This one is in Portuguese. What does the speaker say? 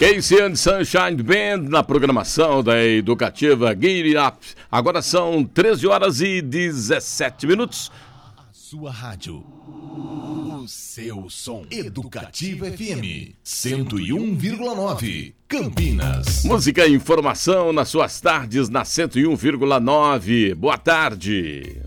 Casey and Sunshine Band na programação da Educativa Giddy Up. Agora são 13 horas e 17 minutos. A sua rádio, o seu som. Educativa FM 101,9 Campinas. Música e informação nas suas tardes na 101,9. Boa tarde.